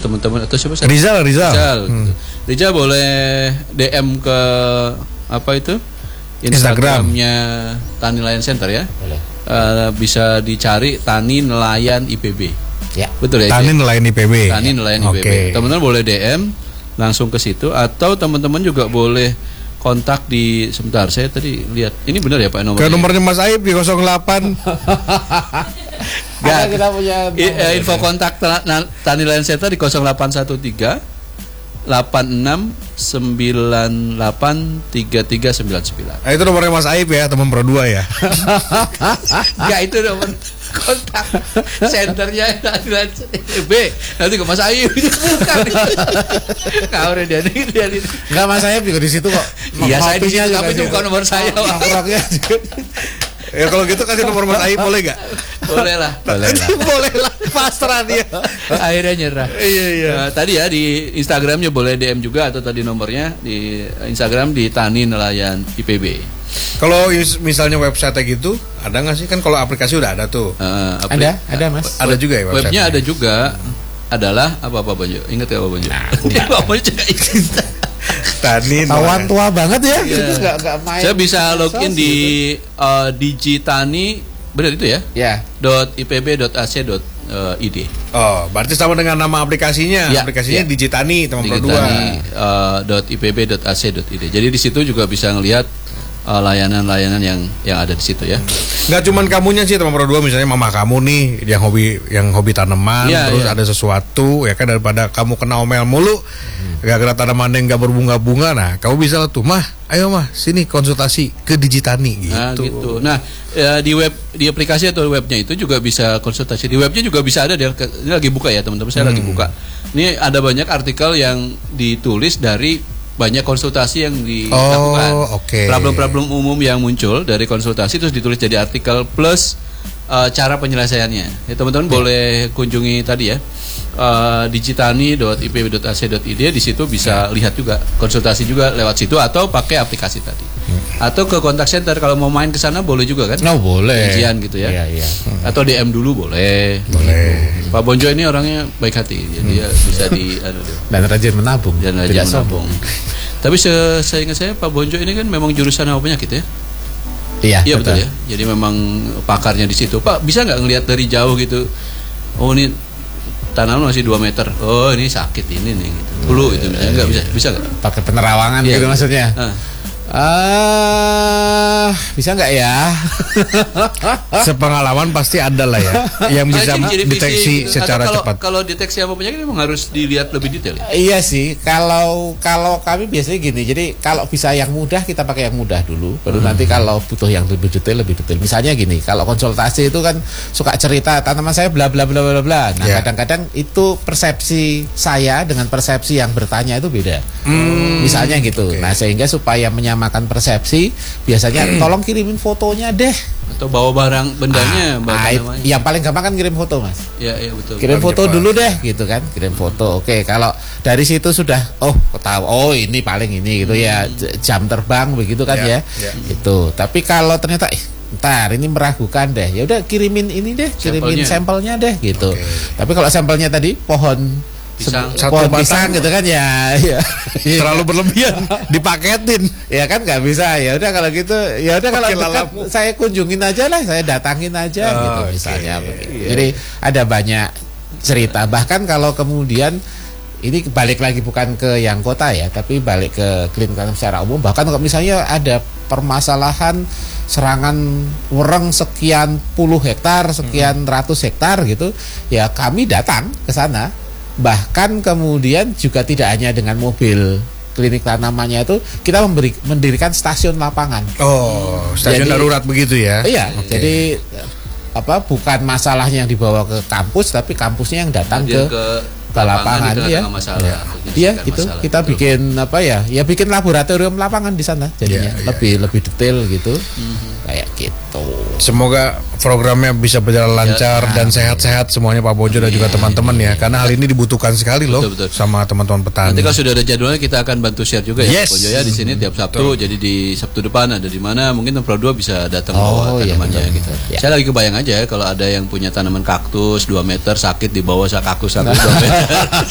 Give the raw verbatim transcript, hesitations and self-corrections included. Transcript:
teman-teman atau siapa? Rizal, Rizal. Rizal, hmm. gitu. Rizal boleh D M ke apa itu? Instagramnya Tani Nelayan Center ya. Boleh. Uh, bisa dicari Tani Nelayan I P B. Ya. Betul ya. Tani Nelayan I P B. Tani Nelayan I P B. Okay. Teman-teman boleh D M langsung ke situ atau teman-teman juga boleh kontak di sebentar saya tadi lihat ini benar ya Pak nomornya. Ke nomornya Mas Aib di nol delapan. Gak, kita punya I, info kontak Tani Nelayan Center di nol delapan satu tiga delapan enam sembilan delapan tiga tiga sembilan sembilan. Nah, itu nomornya Mas Aib ya, teman Pro dua ya. Enggak, itu nomor kontak senternya B. Nanti ke Mas Aib itu bukan. Kau udah dia dia ini. Enggak, Mas Aib juga di situ kok. Iya, saya di situ tapi itu bukan nomor saya. Nongkrongnya juga. Ya kalau gitu kasih nomor Mas Aib boleh gak? Boleh lah. Boleh lah. Boleh lah. Pasrah dia. Akhirnya nyerah. Iya iya. Nah, tadi ya di Instagramnya boleh D M juga atau tadi nomornya di Instagram di Tani Nelayan I P B. Kalau misalnya website gitu ada nggak sih? Kan kalau aplikasi udah ada tuh. Uh, ada, ada Mas. Ada juga ya website. Webnya ada juga. Adalah apa apa Bonjo? Ingat gak apa Bonjo? Nah, Pak Bonjo Tani tawan tua banget ya. Yeah. Itu gak, gak main. Saya bisa login di uh, Digitani, benar itu ya? Ya. dot ipb dot ac dot id. Oh, berarti sama dengan nama aplikasinya. Ya, aplikasinya ya. Digitani teman Pro dua. Digitani uh, dot ipb dot ac dot id. Jadi di situ juga bisa ngelihat uh, layanan-layanan yang yang ada di situ ya. Nggak cuman kamunya sih teman Pro dua, misalnya mama kamu nih yang hobi yang hobi tanaman, ya, terus ya. ada sesuatu ya kan, daripada kamu kena omel mulu, hmm. gak kena tanaman yang nggak berbunga-bunga, nah kamu bisa lah tuh, mah ayo mah sini konsultasi ke Digitani gitu. Nah, gitu. Nah, ya, di web di aplikasi atau webnya itu juga bisa konsultasi. Di webnya juga bisa ada, dia ini lagi buka ya teman-teman, saya hmm. lagi buka. Ini ada banyak artikel yang ditulis dari banyak konsultasi yang dilakukan. Oh, okay. Problem-problem umum yang muncul dari konsultasi terus ditulis jadi artikel plus uh, cara penyelesaiannya. Ya, teman-teman hmm. boleh kunjungi tadi ya. Uh, digitani dot ipb dot ac dot id, di situ bisa lihat juga konsultasi juga lewat situ atau pakai aplikasi tadi. Hmm. Atau ke kontak center kalau mau main ke sana boleh juga kan? No, boleh. Ujian gitu ya. Iya, iya. Hmm. Atau D M dulu boleh. Boleh. Pak Bonjo ini orangnya baik hati, jadi hmm. dia bisa di anu, dan rajin menabung. Dan rajin menabung. Tapi se seingat saya Pak Bonjo ini kan memang jurusan apa penyakit ya? Iya, iya betul. betul ya. Jadi memang pakarnya di situ. Pak bisa nggak ngelihat dari jauh gitu? Oh ini tanaman masih dua meter. Oh ini sakit ini nih gitu. Dulu itu misalnya nggak bisa bisa nggak? Pakai penerawangan ya, gitu maksudnya. Uh. Uh, bisa nggak ya? Sepengalaman pasti ada lah ya, yang bisa nah, deteksi secara kalau, cepat. Kalau deteksi apa penyakit memang harus dilihat lebih detail ya? Iya sih, kalau kalau kami biasanya gini, jadi kalau bisa yang mudah kita pakai yang mudah dulu, baru hmm. nanti kalau butuh yang lebih detail lebih detail. Misalnya gini, kalau konsultasi itu kan suka cerita tanaman saya bla bla bla bla bla. Nah yeah. kadang-kadang itu persepsi saya dengan persepsi yang bertanya itu beda. Hmm. Misalnya gitu. Okay. Nah sehingga supaya menyamakan makan persepsi, biasanya tolong kirimin fotonya deh. Atau bawa barang bendanya, ah, ah, yang paling gampang kan kirim foto mas. Ya, ya betul. Kirim foto cepat. Dulu deh, gitu kan. Kirim foto. Oke, kalau dari situ sudah, oh tahu, oh ini paling ini gitu hmm. ya, jam terbang begitu kan ya. ya. ya. Itu. Tapi kalau ternyata, eh, ntar ini meragukan deh. Ya udah kirimin ini deh, kirimin sampelnya, sampelnya deh, gitu. Okay. Tapi kalau sampelnya tadi pohon pisang, pohon pisang gitu kan ya, ya. Terlalu berlebihan dipaketin ya kan nggak bisa. Ya udah kalau gitu, ya udah kalau dekat, saya kunjungin aja lah, saya datangin aja oh, gitu misalnya. Okay. Jadi ada banyak cerita, bahkan kalau kemudian ini balik lagi bukan ke yang kota ya, tapi balik ke klinik secara umum. Bahkan kalau misalnya ada permasalahan serangan wereng sekian puluh hektar, sekian hmm. ratus hektar gitu, ya kami datang ke sana. Bahkan kemudian juga tidak hanya dengan mobil klinik tanamannya itu, kita memberi, mendirikan stasiun lapangan. Oh, stasiun jadi, darurat begitu ya? Iya, okay. Jadi apa bukan masalahnya yang dibawa ke kampus, tapi kampusnya yang datang ke, ke ke lapangan ya. Masalah, ya, itu masalah, kita betul. Bikin apa ya? Ya bikin laboratorium lapangan di sana jadinya ya, lebih ya. lebih detail gitu. Mm-hmm. Kayak gitu. Semoga programnya bisa berjalan lancar ya, dan sehat-sehat semuanya Pak Bonjo dan juga teman-teman ya, karena hal ini dibutuhkan sekali loh, betul, betul. sama teman-teman petani. Nanti kalau sudah ada jadwalnya kita akan bantu share juga ya yes. Pak Bonjo ya di sini tiap Sabtu. Betul. Jadi di Sabtu depan ada di mana mungkin Pro dua bisa datang oh, bawa iya, tanamannya betul, gitu. betul. Ya. Saya lagi kebayang aja ya kalau ada yang punya tanaman kaktus dua meter sakit dibawa kaktus satu dua meter.